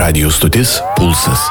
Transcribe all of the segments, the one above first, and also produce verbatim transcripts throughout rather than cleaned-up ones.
Radio stotis Pulsas.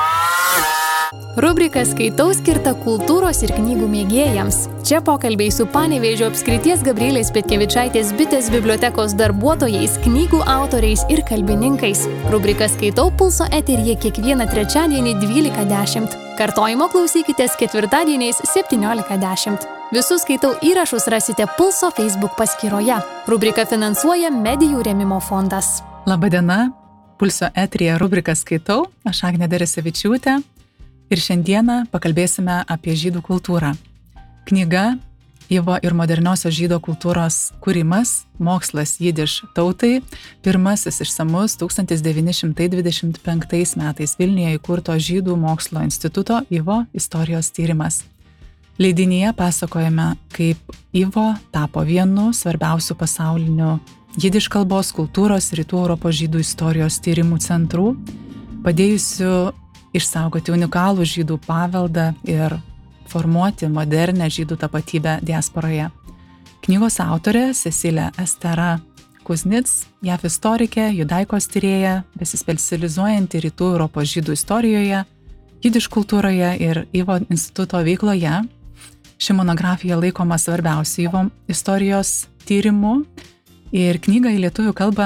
Rubrika Skaitau skirta kultūros ir knygų mėgėjams. Čia pokalbiai su Panevėžio apskrities Gabrielės Petkevičaitės bitės bibliotekos darbuotojais, knygų autoriais ir kalbininkais. Rubrika Skaitau Pulso eteryje kiekvieną trečiadienį dvylika dešimt. Kartojimo klausykitės ketvirtadieniais septyniolika dešimt. Visus Skaitau įrašus rasite Pulso Facebook paskyroje. Rubrika finansuoja Medijų rėmimo fondas. Labadiena, Pulso eteryje rubrika Skaitau, aš Agnė Deresevičiūtė. Ir šiandieną pakalbėsime apie žydų kultūrą. Knyga Ivo ir moderniosios žydų kultūros kūrimas, mokslas jidiš tautai, pirmasis išsamus tūkstantis devyni šimtai dvidešimt penktais metais Vilniuje įkurto Žydų mokslo instituto Ivo istorijos tyrimas. Leidinyje pasakojame, kaip Ivo tapo vienu svarbiausių pasaulinių jidiš kalbos, kultūros, rytų Europos žydų istorijos tyrimų centrų, padėjusių išsaugoti unikalų žydų paveldą ir formuoti modernę žydų tapatybę diasporoje. Knygos autorė Cecilija Estera Kuznic, J A V istorikė, judaikos tyrėja, besispecializuojanti rytų Europos žydų istorijoje, jidiš kultūroje ir Ivo instituto veikloje. Ši monografija laikoma svarbiausiu Ivo istorijos tyrimu ir knygą į lietuvių kalbą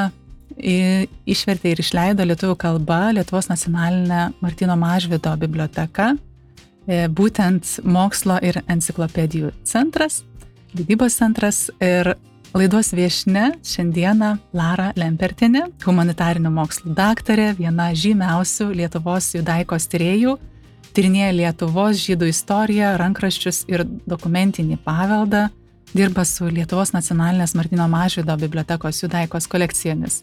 išvertė ir išleido lietuvių kalba Lietuvos nacionalinė Martyno Mažvydo biblioteka, būtent mokslo ir enciklopedijų centras, leidybos centras ir laidos viešnia šiandieną Lara Lempertienė, humanitarinių mokslų daktarė, viena žymiausių Lietuvos judaikos tyrėjų, tyrinėja Lietuvos žydų istoriją, rankraščius ir dokumentinį paveldą, dirba su Lietuvos nacionalinės Martyno Mažvydo bibliotekos judaikos kolekcijomis.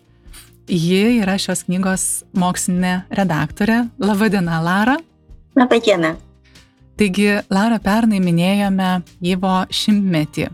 Ji yra šios knygos mokslinė redaktorė. Labadiena, Lara. Labadiena. Taigi, Lara, pernai minėjome Ivo šimtmetį.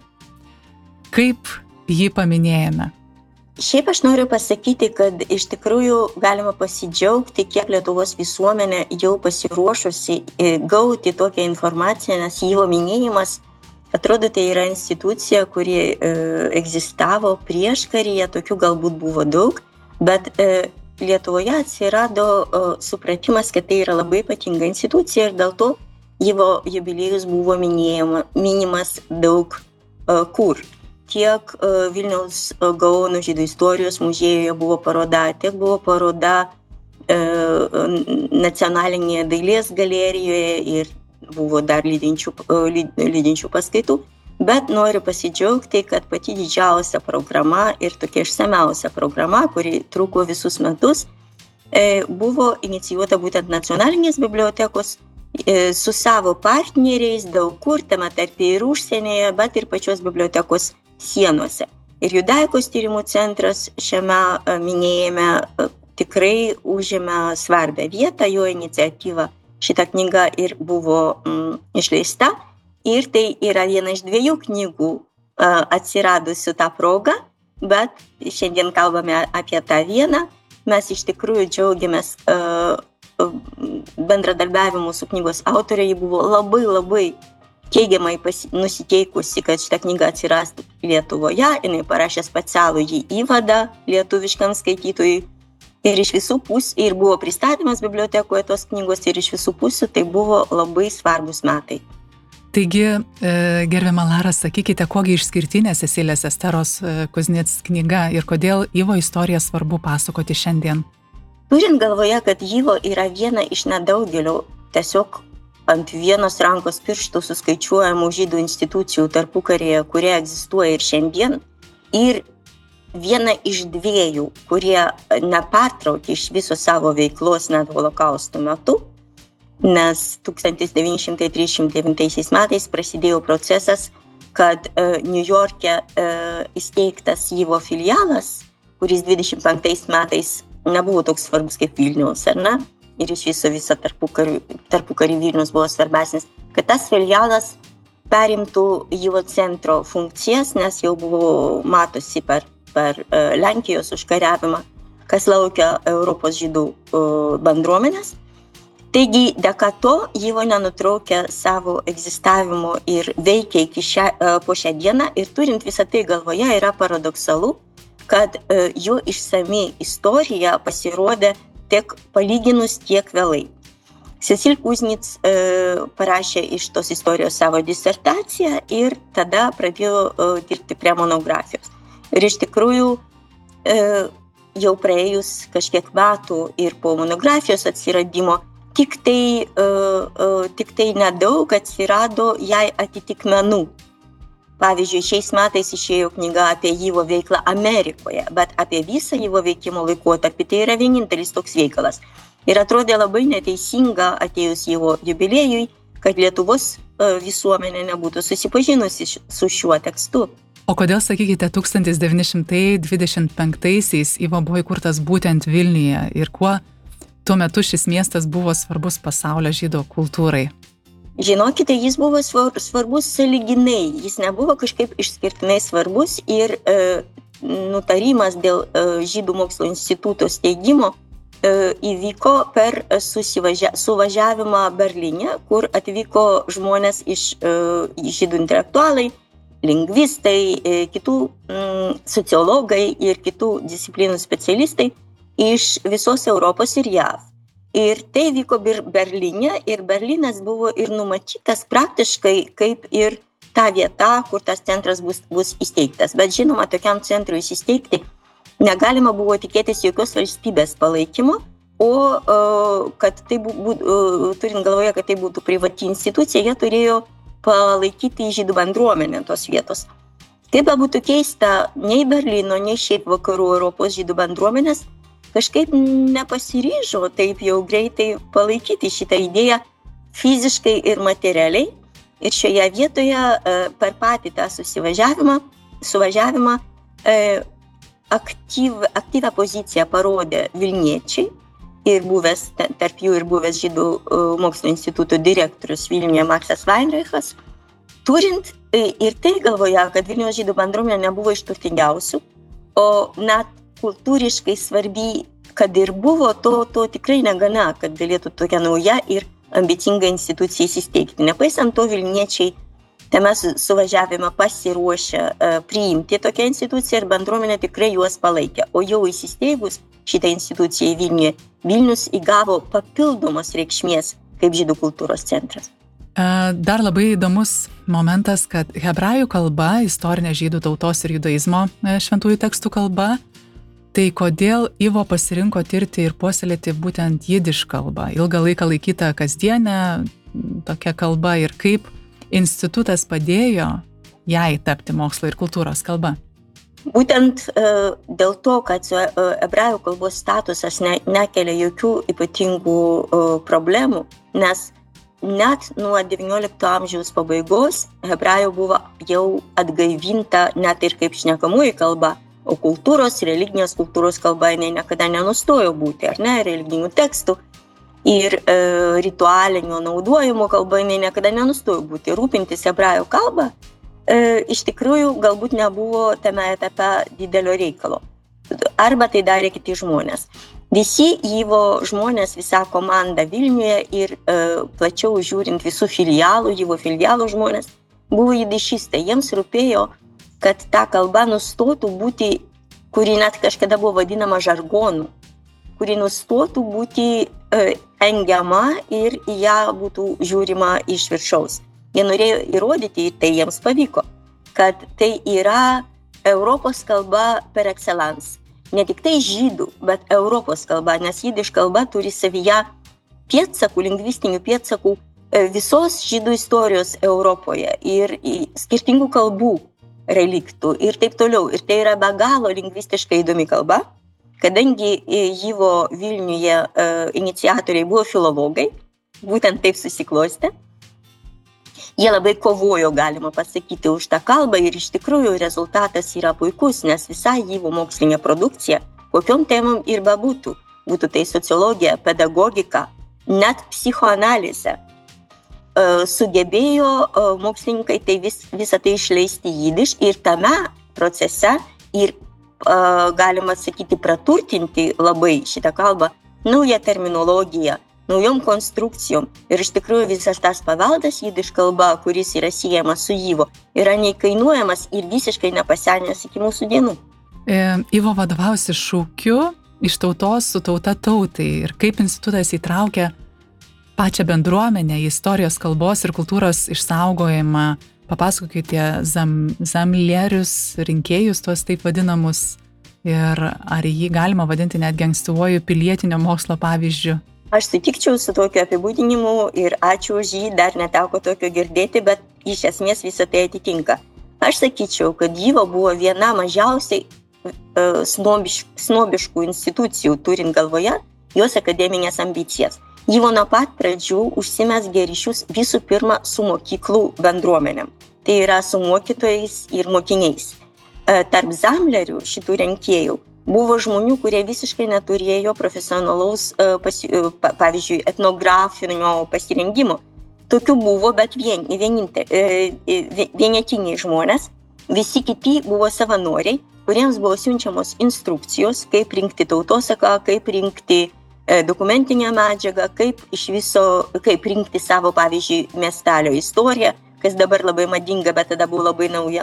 Kaip jį paminėjome? Šiaip aš noriu pasakyti, kad iš tikrųjų galima pasidžiaugti, kiek Lietuvos visuomenė jau pasiruošusi gauti tokią informaciją, nes Ivo minėjimas, atrodo, tai yra institucija, kuri e, egzistavo prieš karyje, tokių galbūt buvo daug. Bet e, Lietuvoje atsirado e, supratimas, kad tai yra labai ypatinga institucija ir dėl to Ivo jubiliejus buvo minėjama, minimas daug e, kur. Tiek e, Vilniaus e, Gaono žydų istorijos muziejuje buvo paroda, tiek buvo paroda e, nacionalinėje dailės galerijoje ir buvo dar lydinčių, e, lydinčių paskaitų. Bet noriu pasidžiaugti, kad pati didžiausia programa ir tokia išsamiausia programa, kuri truko visus metus, buvo inicijuota būtent nacionalinės bibliotekos su savo partneriais daug kur, tame tarpe ir užsienyje, bet ir pačios bibliotekos sienose. Ir judaikos tyrimų centras šiame minėjime tikrai užėmė svarbią vietą, jo iniciatyva šita knyga ir buvo mm, išleista. Ir tai yra viena iš dviejų knygų uh, atsiradusių tą progą, bet šiandien kalbame apie tą vieną. Mes iš tikrųjų džiaugiamės uh, bendradarbiavimu su knygos autorė. Ji buvo labai labai teigiamai pasi- nusiteikusi, kad šita knyga atsirastų Lietuvoje. Jinai parašė specialų jį įvadą lietuviškam skaitytojui. Ir iš visų pusių, ir buvo pristatymas bibliotekoje tos knygos, ir iš visų pusių tai buvo labai svarbus metai. Taigi, gerbiama Lara, sakykite, kogi išskirtinė Cecilijos Esteros Kuznic knyga ir kodėl Ivo istoriją svarbu pasakoti šiandien? Turint galvoje, kad Ivo yra viena iš nedaugelio tiesiog ant vienos rankos pirštų suskaičiuojamų žydų institucijų tarpukaryje, kurie egzistuoja ir šiandien, ir viena iš dviejų, kurie nepertraukė iš viso savo veiklos net holokausto metu, nes tūkstantis devyni šimtai trisdešimt devintaisiais metais prasidėjo procesas, kad e, Niujorke e, įsteigtas Ivo filialas, kuris dvidešimt penktais metais nebuvo toks svarbus kaip Vilniaus, ar ne? Ir iš viso visą tarpukarį, tarpukarį Vilnius buvo svarbesnis, kad tas filialas perimtų Ivo centro funkcijas, nes jau buvo matosi per, per e, Lenkijos užkariavimą, kas laukia Europos žydų e, bendruomenės. Taigi, dėka to, Ivo nenutraukė savo egzistavimo ir veikia iki šią, po šią dieną ir turint visą tai galvoje yra paradoksalu, kad jo išsami istorija pasirodė tiek palyginus tiek vėlai. Cecil Kuznic e, parašė iš tos istorijos savo disertaciją ir tada pradėjo e, dirbti prie monografijos. Ir iš tikrųjų e, jau praėjus kažkiek metų ir po monografijos atsiradimo, tik tai, e, e, tik tai nedaug atsirado jai atitikmenų. Pavyzdžiui, šiais metais išėjo knyga apie Yvo veiklą Amerikoje, bet apie visą Yvo veikimo laikotarpį tai yra vienintelis toks veikalas. Ir atrodė labai neteisinga atėjus Yvo jubiliejui, kad Lietuvos visuomenė nebūtų susipažinusi su šiuo tekstu. O kodėl, sakykite, tūkstantis devyni šimtai dvidešimt penktaisiais Yvo buvo įkurtas būtent Vilniuje ir kuo tuo metu šis miestas buvo svarbus pasaulio žydų kultūrai? Žinokite, jis buvo svarbus sąlyginai, jis nebuvo kažkaip išskirtinai svarbus ir e, nutarimas dėl e, Žydų mokslo instituto steigimo įvyko per susivažia, suvažiavimą Berlyne, kur atvyko žmonės iš uh, žydų intelektualai, lingvistai, kitų um, sociologai ir kitų disciplinų specialistai iš visos Europos ir J A V. Ir tai vyko Berlyne ir Berlynas buvo ir numatytas praktiškai kaip ir ta vieta, kur tas centras bus, bus įsteigtas. Bet žinoma, tokiam centrui įsteigti negalima buvo tikėtis jokios valstybės palaikymo, o kad tai būtų, turint galvoje, kad tai būtų privati institucija, jie turėjo palaikyti žydų bendruomenę tos vietos. Kaip būtų keista, nei Berlyno, nei šiaip vakarų Europos žydų bendruomenės kažkaip nepasiryžo taip jau greitai palaikyti šitą idėją fiziškai ir materialiai. Ir šioje vietoje per patį tą susivažiavimą, suvažiavimą, Aktyv, aktyvę poziciją parodė Vilniečiai ir buvęs, tarp jų ir buvęs Žydų mokslo instituto direktorius Vilniuje Maksas Weinreichas, turint ir tai galvoje, kad Vilniaus žydų bendruomenė nebuvo iš turtingiausių, o net kultūriškai svarbi, kad ir buvo, to, to tikrai negana, kad galėtų tokia nauja ir ambicinga institucija įsisteigti. Nepaisant to, Vilniečiai tame suvažiavime pasiruošę uh, priimti tokią instituciją ir bendruomenė tikrai juos palaikė. O jau įsisteigus šitą instituciją Vilniuje, Vilnius įgavo papildomos reikšmės kaip žydų kultūros centras. Dar labai įdomus momentas, kad hebrajų kalba, istorinė žydų tautos ir judaizmo šventųjų tekstų kalba, tai kodėl Yvo pasirinko tirti ir puoselėti būtent jidiš kalbą, ilgą laiką laikytą kasdienę tokia kalba ir kaip institutas padėjo jai tapti mokslo ir kultūros kalba? Būtent uh, dėl to, kad uh, hebrajų kalbos statusas ne, nekelia jokių ypatingų uh, problemų, nes net nuo devyniolikto amžiaus pabaigos hebrajų buvo jau atgaivinta net ir kaip šnekamoji kalba, o kultūros, religinės kultūros kalba jinai niekada nenustojo būti, ar ne, religinių tekstų. Ir e, ritualinio naudojimo kalba jinai niekada nenustojo būti. Rūpintis hebrajų kalbą e, iš tikrųjų galbūt nebuvo tame etape didelio reikalo. Arba tai darė kiti žmonės. Visi Yvo žmonės, visa komanda Vilniuje ir e, plačiau žiūrint visų filialų, Yvo filialų žmonės, buvo jidišistai. Jiems rūpėjo, kad ta kalba nustotų būti, kuri net kažkada buvo vadinama žargonu, kuri nustotų būti e, engiama ir į ją būtų žiūrima iš viršaus. Jie norėjo įrodyti, ir tai jiems pavyko, kad tai yra Europos kalba per excellence. Ne tik tai žydų, bet Europos kalba, nes jidiš kalba turi savyje pėdsakų, lingvistinių pėdsakų visos žydų istorijos Europoje ir skirtingų kalbų reliktų ir taip toliau. Ir tai yra be galo lingvistiškai įdomi kalba. Kadangi Yvo Vilniuje uh, iniciatoriai buvo filologai, būtent taip susiklostė, jie labai kovojo, galima pasakyti, už tą kalbą ir iš tikrųjų rezultatas yra puikus, nes visa Yvo mokslinė produkcija, kokiom temom ir bebūtų, būtų tai sociologija, pedagogika, net psichoanalizė, uh, sugebėjo uh, mokslininkai tai vis, visą tai išleisti jidiš ir tame procese ir galima sakyti, praturtinti labai šitą kalbą naują terminologiją, naujom konstrukcijom. Ir iš tikrųjų visas tas paveldas jidiš kalba, kuris yra siejamas su Yvo, yra neįkainuojamas ir visiškai nepasenęs iki mūsų dienų. E, Yvo vadovausi šūkiu iš tautos su tauta tautai ir kaip institutas įtraukia pačią bendruomenę į istorijos, kalbos ir kultūros išsaugojimą. Papasakokite zam, zamlierius rinkėjus, tuos taip vadinamus, ir ar jį galima vadinti netgi ankstyvuoju pilietinio mokslo pavyzdžiu? Aš sutikčiau su tokiu apibūdinimu ir ačiū už jį, dar neteko tokio girdėti, bet iš esmės visą tai atitinka. Aš sakyčiau, kad Yvo buvo viena mažiausiai uh, snobiš, snobiškų institucijų, turint galvoje jos akademinės ambicijas. Yvo nuo pat pradžių užsimezgė ryšius visų pirma su mokyklų bendruomenėm. Tai yra su mokytojais ir mokiniais. Tarp zamlerių šitų rinkėjų buvo žmonių, kurie visiškai neturėjo profesionalaus, pavyzdžiui, etnografinio pasirengimo. Tokių buvo, bet vien, vieninte, vienetiniai žmonės. Visi kiti buvo savanoriai, kuriems buvo siunčiamos instrukcijos, kaip rinkti tautosaką, kaip rinkti dokumentinę medžiagą, kaip iš viso, kaip rinkti savo, pavyzdžiui, miestelio istoriją, kas dabar labai madinga, bet tada buvo labai nauja.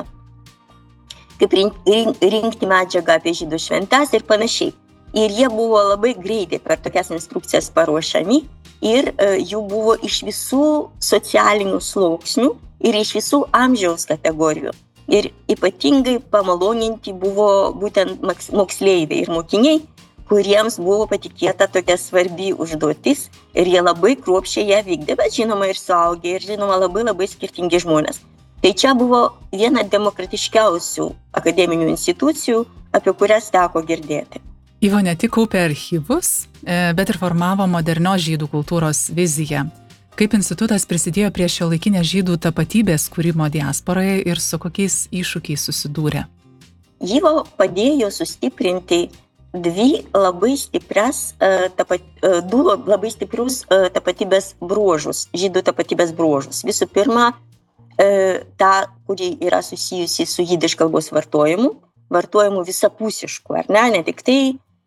Kaip rinkti medžiagą apie žydų šventas ir panašiai. Ir jie buvo labai greitai per tokias instrukcijas paruošiami ir uh, jų buvo iš visų socialinių sluoksnių ir iš visų amžiaus kategorijų. Ir ypatingai pamaloninti buvo būtent moksleiviai ir mokiniai, kuriems buvo patikėta tokia svarbi užduotis ir jie labai kruopščiai ją vykdė, bet žinoma ir suaugę, ir žinoma labai labai skirtingi žmonės. Tai čia buvo viena demokratiškiausių akademinių institucijų, apie kurias teko girdėti. Yvo ne tik kaupė archyvus, bet ir formavo modernios žydų kultūros viziją. Kaip institutas prisidėjo prie šiuolaikinės žydų tapatybės kūrimo diasporoje ir su kokiais iššūkiais susidūrė? Yvo padėjo sustiprinti dvi labai stiprias, tapat, du labai stiprius tapatybės bruožus, žydų tapatybės bruožus. Visų pirma, ta, kuri yra susijusi su jidiš kalbos vartojimu, vartojimu visapusišku, ar ne, ne tik tai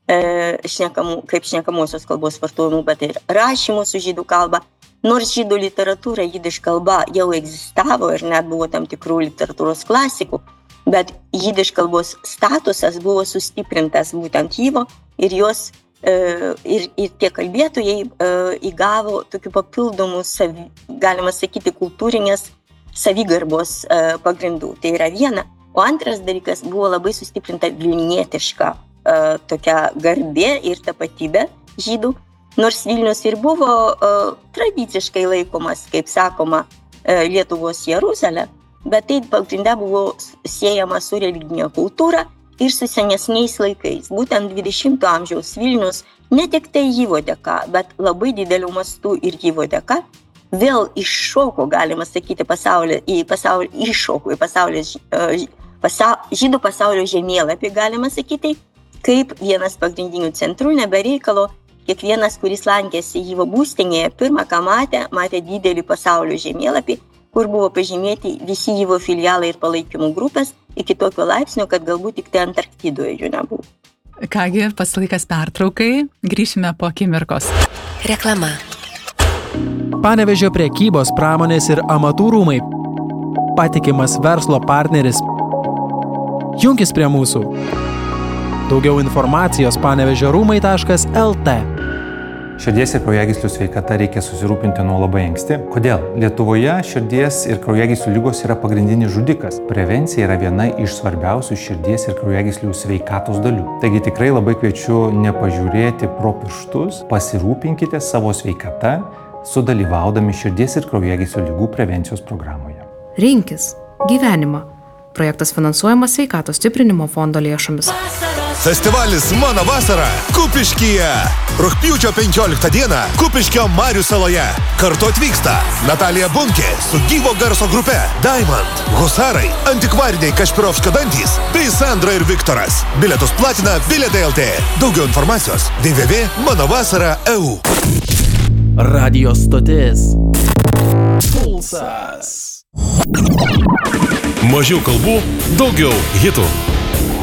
šnekamu, kaip šnekamosios kalbos vartojimu, bet ir rašymu su žydų kalba. Nors žydų literatūra jidiš kalba jau egzistavo ir net buvo tam tikrų literatūros klasikų, bet jidiš kalbos statusas buvo sustiprintas būtent Yvo ir jos e, ir, ir tie kalbėtojai e, įgavo tokių papildomų, savi, galima sakyti, kultūrinės savigarbos e, pagrindų. Tai yra viena. O antras dalykas buvo labai sustiprinta vilnietiška e, tokia garbė ir tapatybė žydų. Nors Vilnius ir buvo e, tradiciškai laikomas, kaip sakoma, e, Lietuvos Jeruzalė, bet tai pagrinde buvo siejama su religinė kultūra ir su senesniais laikais. Būtent dvidešimto amžiaus Vilnius ne tik tai Yvo dėka, bet labai dideliu mastu ir Yvo dėka vėl iššoko, galima sakyti, pasaulio, į pasaulio, iššoko į pasaulio, pasau, žydų pasaulio žemėlapį, galima sakyti, kaip vienas pagrindinių centrų, nebereikalo. Kiekvienas, kuris lankėsi Yvo būstinėje, pirmą, ką matė, matė didelį pasaulio žemėlapį, kur buvo pažymėti visi Yvo filialai ir palaikymų grupės iki tokio laipsnio, kad galbūt tik tai Antarktidoje jų nebuvo. Kągi, pats laikas pertraukai, grįšime po akimirkos. Reklama. Panevėžio prekybos, pramonės ir amatų rūmai. Patikimas verslo partneris. Junkis prie mūsų. Daugiau informacijos panevėžio rūmai taškas el te. Širdies ir kraujagyslių sveikata reikia susirūpinti nuo labai anksti. Kodėl? Lietuvoje širdies ir kraujagyslių ligos yra pagrindinis žudikas. Prevencija yra viena iš svarbiausių širdies ir kraujagyslių sveikatos dalių. Taigi tikrai labai kviečiu nepažiūrėti pro pirštus, pasirūpinkite savo sveikata, sudalyvaudami širdies ir kraujagyslių ligų prevencijos programoje. Rinkis gyvenimą. Projektas finansuojamas Sveikatos stiprinimo fondo lėšomis. Festivalis Mano vasara Kupiškyje. Rugpjūčio penkioliktą dieną Kupiškio Marių saloje. Kartu atvyksta Natalija Bunkė su gyvo garso grupe, Diamond, Husarai, antikvariniai Kašpirovskio dantys bei Sandra ir Viktoras. Bilietus platina Bilietai el te. Daugiau informacijos w w w taškas mano vasara taškas e u. Radio stotis. Pulsas. Mažiau kalbų, daugiau hitų.